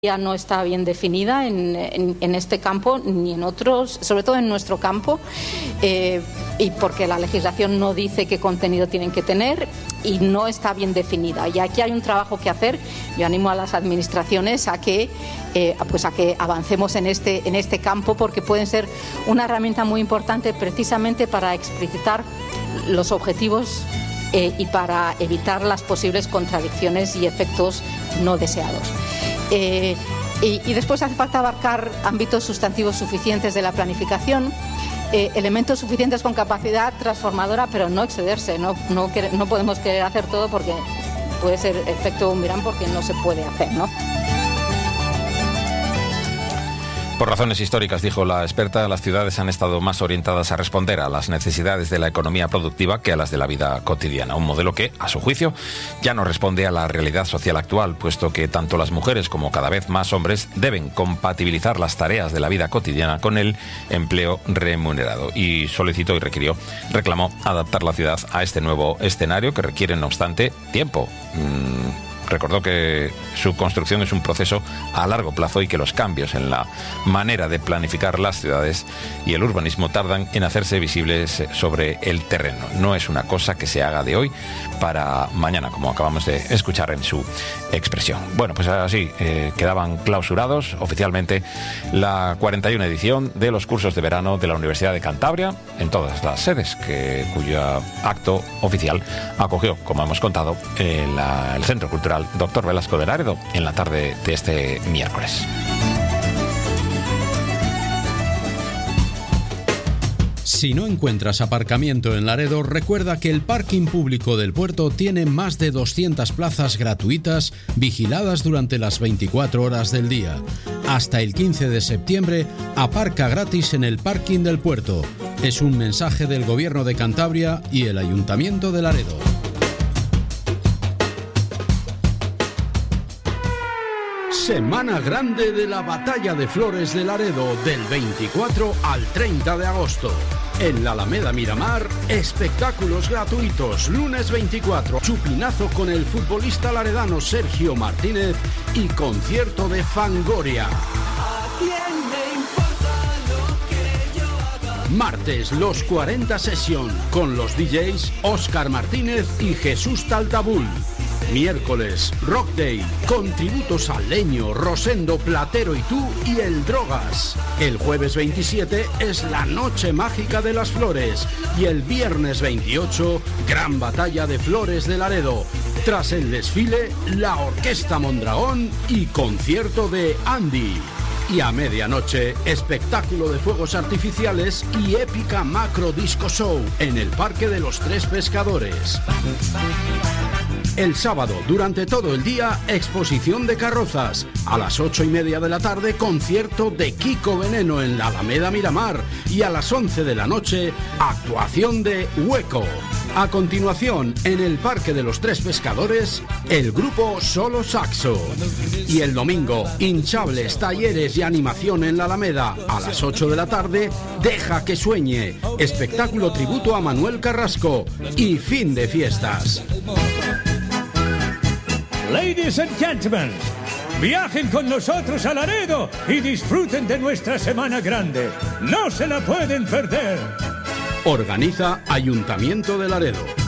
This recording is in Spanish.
Ya no está bien definida en este campo ni en otros, sobre todo en nuestro campo, y porque la legislación no dice qué contenido tienen que tener y no está bien definida. Y aquí hay un trabajo que hacer. Yo animo a las administraciones a que avancemos en este campo, porque pueden ser una herramienta muy importante precisamente para explicitar los objetivos y para evitar las posibles contradicciones y efectos no deseados. Y después hace falta abarcar ámbitos sustantivos suficientes de la planificación, elementos suficientes con capacidad transformadora, pero no excederse. No podemos querer hacer todo, porque puede ser efecto boomerang, porque no se puede hacer, ¿no? Por razones históricas, dijo la experta, las ciudades han estado más orientadas a responder a las necesidades de la economía productiva que a las de la vida cotidiana. Un modelo que, a su juicio, ya no responde a la realidad social actual, puesto que tanto las mujeres como cada vez más hombres deben compatibilizar las tareas de la vida cotidiana con el empleo remunerado. Y solicitó y reclamó adaptar la ciudad a este nuevo escenario, que requiere, no obstante, tiempo. Recordó que su construcción es un proceso a largo plazo y que los cambios en la manera de planificar las ciudades y el urbanismo tardan en hacerse visibles sobre el terreno. No es una cosa que se haga de hoy para mañana, como acabamos de escuchar en su expresión. Bueno, pues así quedaban clausurados oficialmente la 41 edición de los cursos de verano de la Universidad de Cantabria, en todas las sedes, cuyo acto oficial acogió, como hemos contado, el Centro Cultural Dr. Velasco de Laredo en la tarde de este miércoles. Si no encuentras aparcamiento en Laredo, recuerda que el parking público del puerto tiene más de 200 plazas gratuitas vigiladas durante las 24 horas del día. Hasta el 15 de septiembre, aparca gratis en el parking del puerto. Es un mensaje del Gobierno de Cantabria y el Ayuntamiento de Laredo. Semana Grande de la Batalla de Flores de Laredo, del 24 al 30 de agosto. En la Alameda Miramar, espectáculos gratuitos. Lunes 24, chupinazo con el futbolista laredano Sergio Martínez y concierto de Fangoria. Martes, los 40 Session con los DJs Óscar Martínez y Jesús Taltabul. Miércoles, Rock Day, con tributos a Leño, Rosendo, Platero y Tú y El Drogas. El jueves 27 es la Noche Mágica de las Flores y el viernes 28, Gran Batalla de Flores de Laredo. Tras el desfile, la Orquesta Mondragón y concierto de Andy. Y a medianoche, espectáculo de fuegos artificiales y épica macro disco show en el Parque de los Tres Pescadores. El sábado, durante todo el día, exposición de carrozas. A las 8:30 de la tarde, concierto de Kiko Veneno en la Alameda Miramar. Y a las 11 de la noche, actuación de Hueco. A continuación, en el Parque de los Tres Pescadores, el grupo Solo Saxo. Y el domingo, hinchables, talleres y animación en la Alameda. A las 8 de la tarde, Deja que sueñe. Espectáculo tributo a Manuel Carrasco. Y fin de fiestas. Ladies and gentlemen, viajen con nosotros a Laredo y disfruten de nuestra Semana Grande. No se la pueden perder. Organiza Ayuntamiento de Laredo.